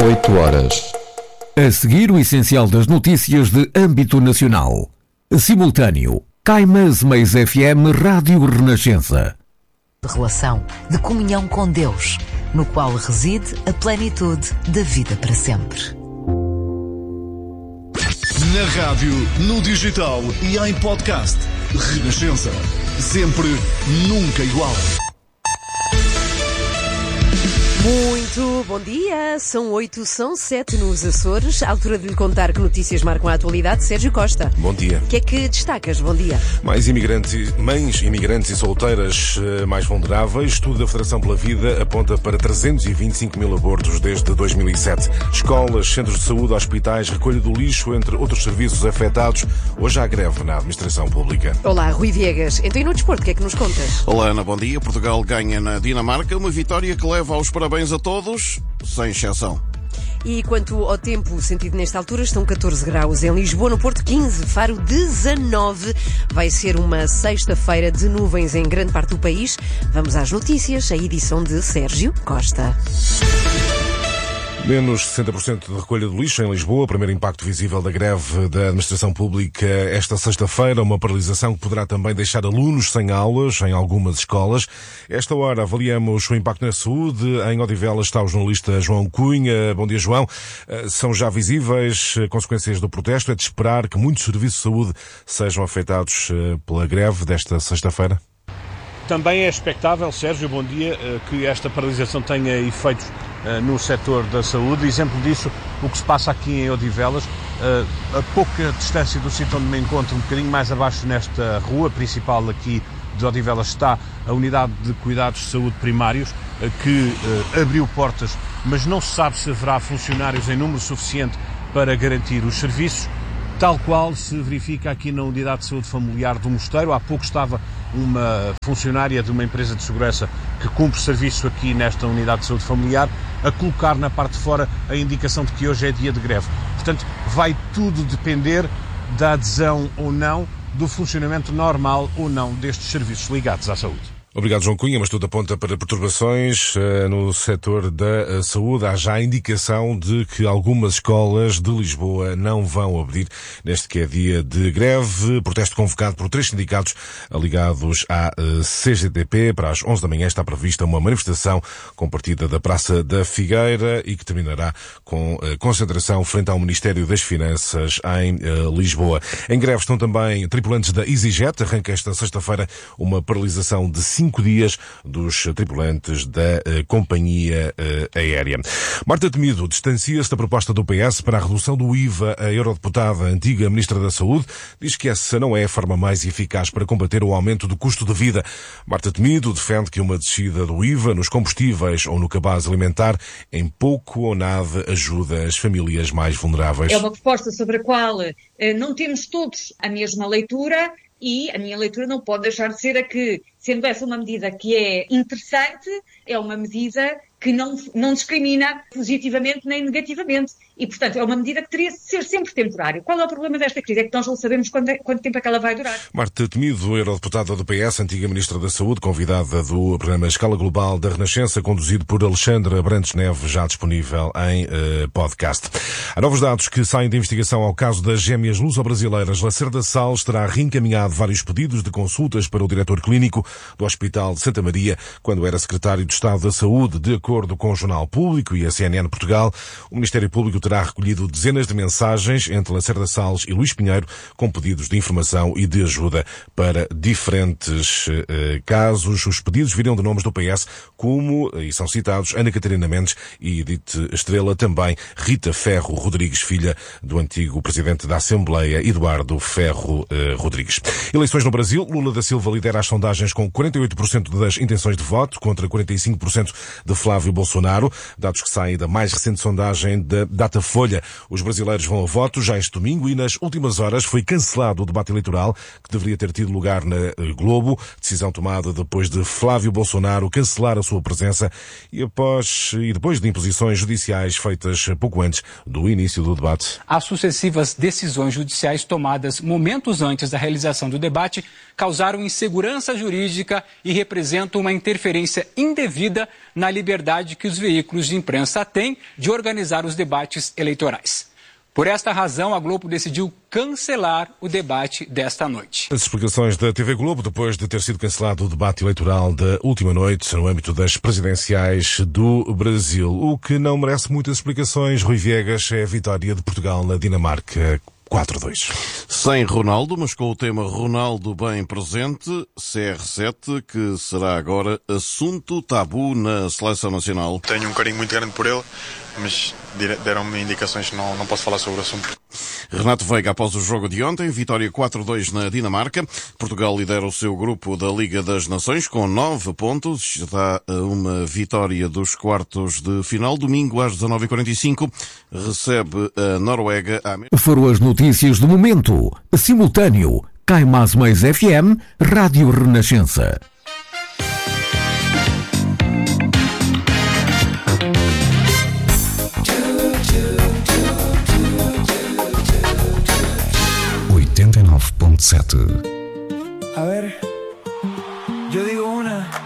8h. A seguir, o essencial das notícias de âmbito nacional. Simultâneo. Caimãs Meis FM Rádio Renascença. De relação, de comunhão com Deus, no qual reside a plenitude da vida para sempre. Na rádio, no digital e em podcast. Renascença. Sempre, nunca igual. Muito bom dia, são 8, são 7 nos Açores, à altura de lhe contar que notícias marcam a atualidade. Sérgio Costa. Bom dia. O que é que destacas? Bom dia. Mães imigrantes e solteiras mais vulneráveis. Estudo da Federação pela Vida aponta para 325 mil abortos desde 2007. Escolas, centros de saúde, hospitais, recolha do lixo, entre outros serviços afetados. Hoje há greve na administração pública. Olá, Rui Viegas. Então e no desporto, o que é que nos contas? Olá, Ana, bom dia. Portugal ganha na Dinamarca, uma vitória que leva aos parabéns a todos, sem exceção. E quanto ao tempo sentido nesta altura, estão 14 graus em Lisboa, no Porto 15, Faro 19. Vai ser uma sexta-feira de nuvens em grande parte do país. Vamos às notícias, a edição de Sérgio Costa. Menos 60% de recolha de lixo em Lisboa, primeiro impacto visível da greve da administração pública esta sexta-feira, uma paralisação que poderá também deixar alunos sem aulas em algumas escolas. Esta hora avaliamos o impacto na saúde. Em Odivelas está o jornalista João Cunha. Bom dia, João. São já visíveis consequências do protesto. É de esperar que muitos serviços de saúde sejam afetados pela greve desta sexta-feira? Também é expectável, Sérgio, bom dia, que esta paralisação tenha efeitos no setor da saúde. Exemplo disso, o que se passa aqui em Odivelas, a pouca distância do sítio onde me encontro, um bocadinho mais abaixo nesta rua principal aqui de Odivelas, está a unidade de cuidados de saúde primários, que abriu portas, mas não se sabe se haverá funcionários em número suficiente para garantir os serviços, tal qual se verifica aqui na unidade de saúde familiar do Mosteiro. Há pouco estava uma funcionária de uma empresa de segurança que cumpre serviço aqui nesta unidade de saúde familiar a colocar na parte de fora a indicação de que hoje é dia de greve. Portanto, vai tudo depender da adesão ou não, do funcionamento normal ou não destes serviços ligados à saúde. Obrigado, João Cunha, mas tudo aponta para perturbações no setor da saúde. Há já a indicação de que algumas escolas de Lisboa não vão abrir neste que é dia de greve. Protesto convocado por 3 sindicatos ligados à CGTP. Para as 11 da manhã está prevista uma manifestação com partida da Praça da Figueira e que terminará com concentração frente ao Ministério das Finanças em Lisboa. Em greve estão também tripulantes da EasyJet. Arranca esta sexta-feira uma paralisação de 5 dias dos tripulantes da companhia aérea. Marta Temido distancia-se da proposta do PS para a redução do IVA. A eurodeputada, antiga Ministra da Saúde, diz que essa não é a forma mais eficaz para combater o aumento do custo de vida. Marta Temido defende que uma descida do IVA nos combustíveis ou no cabaz alimentar em pouco ou nada ajuda as famílias mais vulneráveis. É uma proposta sobre a qual não temos todos a mesma leitura. E a minha leitura não pode deixar de ser a que, sendo essa uma medida que é interessante, é uma medida que não discrimina positivamente nem negativamente. E, portanto, é uma medida que teria de ser sempre temporária. Qual é o problema desta crise? É que nós não sabemos quanto tempo é que ela vai durar. Marta Temido, eurodeputada do PS, antiga Ministra da Saúde, convidada do programa Escala Global da Renascença, conduzido por Alexandre Abrantes Neves, já disponível em podcast. Há novos dados que saem da investigação ao caso das gêmeas luso-brasileiras. Lacerda Salles terá reencaminhado vários pedidos de consultas para o diretor clínico do Hospital de Santa Maria, quando era secretário de Estado da Saúde. De acordo com o Jornal Público e a CNN Portugal, o Ministério Público terá recolhido dezenas de mensagens entre Lacerda Salles e Luís Pinheiro com pedidos de informação e de ajuda para diferentes casos. Os pedidos viriam de nomes do PS, como, e são citados, Ana Catarina Mendes e Edith Estrela, também Rita Ferro Rodrigues, filha do antigo presidente da Assembleia, Eduardo Ferro Rodrigues. Eleições no Brasil. Lula da Silva lidera as sondagens com 48% das intenções de voto contra 45% de Flávio Bolsonaro. Dados que saem da mais recente sondagem da Datafolha. Os brasileiros vão a voto já este domingo e nas últimas horas foi cancelado o debate eleitoral que deveria ter tido lugar na Globo. Decisão tomada depois de Flávio Bolsonaro cancelar a sua presença e depois de imposições judiciais feitas pouco antes do início do debate. As sucessivas decisões judiciais tomadas momentos antes da realização do debate causaram insegurança jurídica e representam uma interferência indevida na liberdade capacidade que os veículos de imprensa têm de organizar os debates eleitorais. Por esta razão, a Globo decidiu cancelar o debate desta noite. As explicações da TV Globo, depois de ter sido cancelado o debate eleitoral da última noite no âmbito das presidenciais do Brasil. O que não merece muitas explicações, Rui Viegas, é a vitória de Portugal na Dinamarca 4-2. Sem Ronaldo, mas com o tema Ronaldo bem presente, CR7, que será agora assunto tabu na seleção nacional. Tenho um carinho muito grande por ele, mas deram-me indicações que não posso falar sobre o assunto. Renato Veiga, após o jogo de ontem, vitória 4-2 na Dinamarca. Portugal lidera o seu grupo da Liga das Nações com 9 pontos. Está a uma vitória dos quartos de final. Domingo às 19h45 recebe a Noruega. Foram as notícias do momento. Simultâneo. Cai Mais Mais FM, Rádio Renascença. A ver, yo digo una